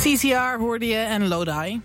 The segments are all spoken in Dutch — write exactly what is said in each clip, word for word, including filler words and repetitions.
C C R hoorde je en Lodi.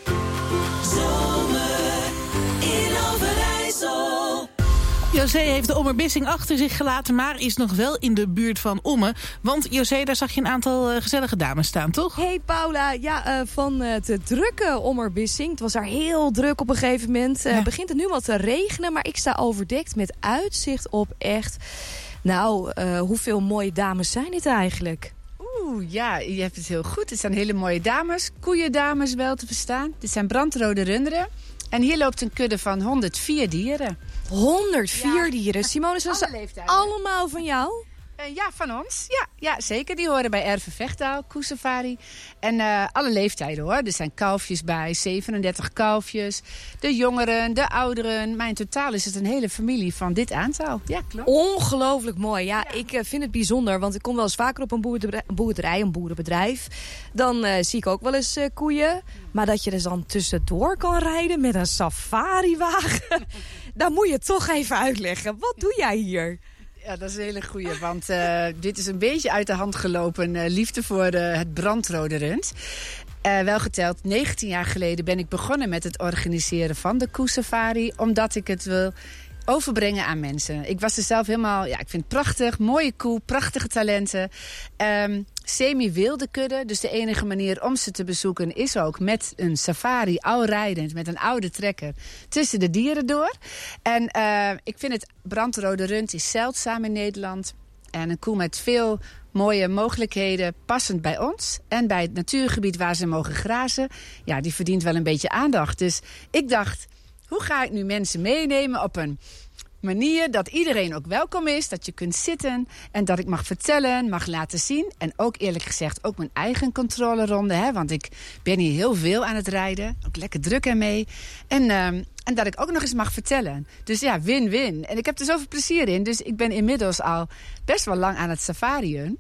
Zomer in Overijssel. José heeft de Ommerbissing achter zich gelaten, maar is nog wel in de buurt van Ommen. Want José, daar zag je een aantal uh, gezellige dames staan, toch? Hey Paula, ja, uh, van uh, de drukke Ommerbissing. Het was daar heel druk op een gegeven moment. Uh, ja. Begint het nu wat te regenen, maar ik sta overdekt met uitzicht op echt... Nou, uh, hoeveel mooie dames zijn dit eigenlijk? Oeh, ja, je hebt het heel goed. Het zijn hele mooie dames, koeiendames wel te verstaan. Dit zijn brandrode runderen. En hier loopt een kudde van honderdvier dieren. honderdvier ja. dieren? Simone, zijn ze allemaal van jou? Uh, ja, van ons. Ja, ja, zeker. Die horen bij Erve Vechtdaal, Koesafari. En uh, alle leeftijden hoor. Er zijn kalfjes bij, zevenendertig kalfjes. De jongeren, de ouderen. Maar in totaal is het een hele familie van dit aantal. Ja, klopt. Ongelooflijk mooi. Ja, ja. ik uh, vind het bijzonder. Want ik kom wel eens vaker op een boerderij, een, boerderij, een boerenbedrijf. Dan uh, zie ik ook wel eens uh, koeien. Maar dat je er dan tussendoor kan rijden met een safariwagen. Dan moet je toch even uitleggen. Wat doe jij hier? Ja, dat is een hele goeie, want uh, dit is een beetje uit de hand gelopen uh, liefde voor uh, het brandrode rund. Uh, wel geteld, negentien jaar geleden ben ik begonnen met het organiseren van de koesafari, omdat ik het wil overbrengen aan mensen. Ik was er zelf helemaal, ja, ik vind het prachtig, mooie koe, prachtige talenten. Um, Semi-wilde kudde, dus de enige manier om ze te bezoeken is ook met een safari, al rijdend, met een oude trekker tussen de dieren door. En uh, ik vind het brandrode rund is zeldzaam in Nederland. En een koe met veel mooie mogelijkheden, passend bij ons. En bij het natuurgebied waar ze mogen grazen, ja, die verdient wel een beetje aandacht. Dus ik dacht, hoe ga ik nu mensen meenemen op een manier dat iedereen ook welkom is, dat je kunt zitten en dat ik mag vertellen, mag laten zien. En ook eerlijk gezegd ook mijn eigen controleronde, hè, want ik ben hier heel veel aan het rijden, ook lekker druk ermee. En, uh, en dat ik ook nog eens mag vertellen. Dus ja, win-win. En ik heb er zoveel plezier in, dus ik ben inmiddels al best wel lang aan het safarien.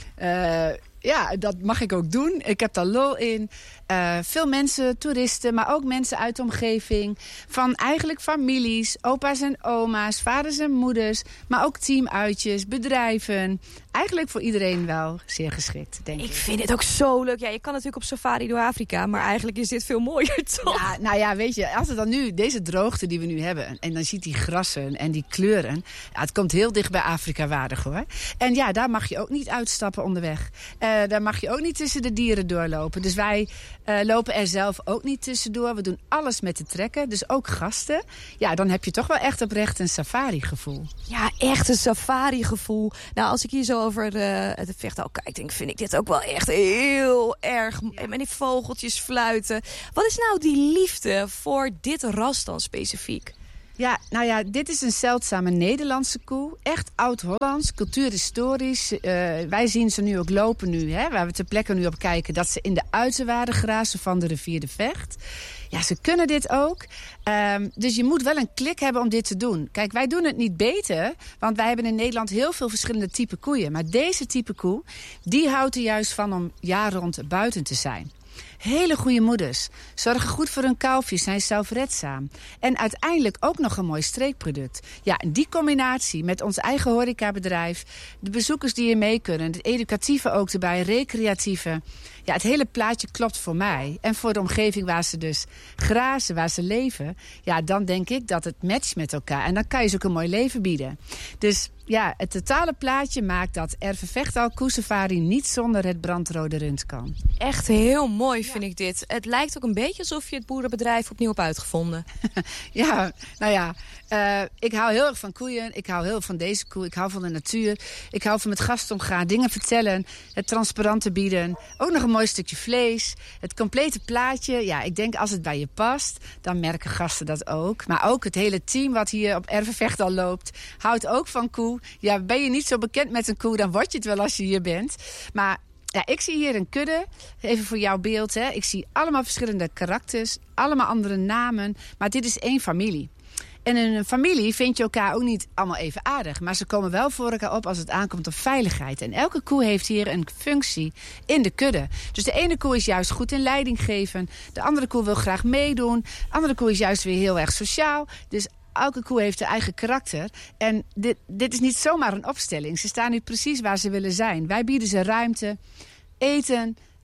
Uh, Ja, dat mag ik ook doen. Ik heb daar lol in. Uh, veel mensen, toeristen, maar ook mensen uit de omgeving. Van eigenlijk families, opa's en oma's, vaders en moeders. Maar ook teamuitjes, bedrijven. Eigenlijk voor iedereen wel zeer geschikt, denk ik. Ik vind het ook zo leuk. Ja, je kan natuurlijk op safari door Afrika, maar eigenlijk is dit veel mooier, toch? Ja, nou ja, weet je, als het dan nu, deze droogte die we nu hebben, en dan ziet die grassen en die kleuren. Ja, het komt heel dicht bij Afrika waardig, hoor. En ja, daar mag je ook niet uitstappen onderweg. Uh, daar mag je ook niet tussen de dieren doorlopen. Dus wij uh, lopen er zelf ook niet tussendoor. We doen alles met de trekker, dus ook gasten. Ja, dan heb je toch wel echt oprecht een safari-gevoel. Ja, echt een safari-gevoel. Nou, als ik hier zo over uh, het Vechtdaal kijk, denk, vind ik dit ook wel echt heel erg. Ja. En die vogeltjes fluiten. Wat is nou die liefde voor dit ras dan specifiek? Ja, nou ja, dit is een zeldzame Nederlandse koe. Echt oud-Hollands, cultuurhistorisch. Uh, wij zien ze nu ook lopen nu, hè, waar we ter plekke nu op kijken, dat ze in de uiterwaarden grazen van de rivier de Vecht. Ja, ze kunnen dit ook. Um, dus je moet wel een klik hebben om dit te doen. Kijk, wij doen het niet beter, want wij hebben in Nederland heel veel verschillende type koeien. Maar deze type koe, die houdt er juist van om jaar rond buiten te zijn. Hele goede moeders. Zorgen goed voor hun kalfjes, zijn zelfredzaam. En uiteindelijk ook nog een mooi streekproduct. Ja, en die combinatie met ons eigen horecabedrijf, de bezoekers die hier mee kunnen, het educatieve ook erbij, recreatieve. Ja, het hele plaatje klopt voor mij. En voor de omgeving waar ze dus grazen, waar ze leven. Ja, dan denk ik dat het matcht met elkaar. En dan kan je ze ook een mooi leven bieden. Dus ja, het totale plaatje maakt dat Erve Vechtdaal Koesafari niet zonder het brandrode rund kan. Echt heel mooi vind ja. ik dit. Het lijkt ook een beetje alsof je het boerenbedrijf opnieuw hebt uitgevonden. Ja, nou ja, uh, ik hou heel erg van koeien. Ik hou heel erg van deze koe. Ik hou van de natuur. Ik hou van met gasten omgaan, dingen vertellen, het transparante bieden. Ook nog een mooi stukje vlees. Het complete plaatje. Ja, ik denk als het bij je past, dan merken gasten dat ook. Maar ook het hele team wat hier op Erve Vechtdaal loopt, houdt ook van koe. Ja, ben je niet zo bekend met een koe, dan word je het wel als je hier bent. Maar ja, ik zie hier een kudde. Even voor jouw beeld, hè. Ik zie allemaal verschillende karakters, allemaal andere namen. Maar dit is één familie. En in een familie vind je elkaar ook niet allemaal even aardig. Maar ze komen wel voor elkaar op als het aankomt op veiligheid. En elke koe heeft hier een functie in de kudde. Dus de ene koe is juist goed in leiding geven. De andere koe wil graag meedoen. De andere koe is juist weer heel erg sociaal. Dus elke koe heeft haar eigen karakter. En dit, dit is niet zomaar een opstelling. Ze staan nu precies waar ze willen zijn. Wij bieden ze ruimte, eten,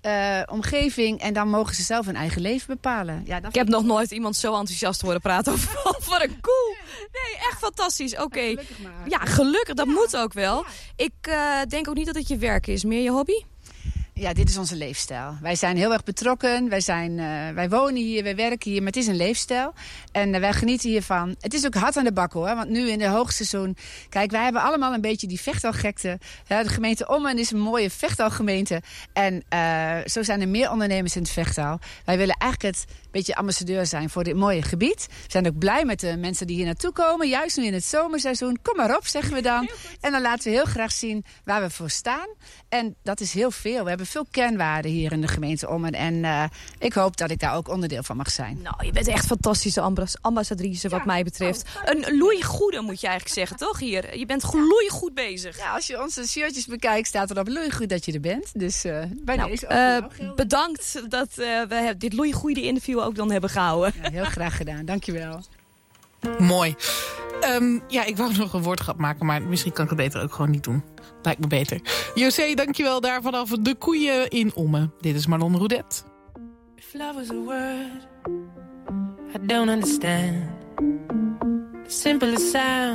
uh, omgeving. En dan mogen ze zelf hun eigen leven bepalen. Ja, dat ik heb nog nooit iemand zo enthousiast horen praten over, over een koe. Nee, echt fantastisch. Oké. Okay. Ja, gelukkig. Dat ja. moet ook wel. Ja. Ik uh, denk ook niet dat het je werk is. Meer je hobby? Ja, dit is onze leefstijl. Wij zijn heel erg betrokken. Wij, zijn, uh, wij wonen hier, wij werken hier, maar het is een leefstijl. En uh, wij genieten hiervan. Het is ook hard aan de bak hoor, want nu in het hoogseizoen... Kijk, wij hebben allemaal een beetje die vechtalgekte. Ja, de gemeente Ommen is een mooie vechtalgemeente. En uh, zo zijn er meer ondernemers in het Vechtal. Wij willen eigenlijk het beetje ambassadeur zijn voor dit mooie gebied. We zijn ook blij met de mensen die hier naartoe komen. Juist nu in het zomerseizoen. Kom maar op, zeggen we dan. En dan laten we heel graag zien waar we voor staan. En dat is heel veel. We hebben veel kernwaarden hier in de gemeente Ommen. En uh, ik hoop dat ik daar ook onderdeel van mag zijn. Nou, je bent echt fantastische ambas- ambassadrice wat ja. mij betreft. Een loeigoede moet je eigenlijk zeggen, toch hier? Je bent loeigoed bezig. Ja, als je onze shirtjes bekijkt, staat er op loeigoed dat je er bent. Dus uh, bij nou, deze uh, bedankt dat uh, we dit loeigoede interview ook dan hebben gehouden. Ja, heel graag gedaan, dankjewel. Mooi. Um, ja, ik wou nog een woordgrap maken, maar misschien kan ik het beter ook gewoon niet doen. Lijkt me beter. José, dankjewel daar vanaf de koeien in Ommen. Dit is Marlon Roudet. If love was a word, I don't understand. The simplest sound.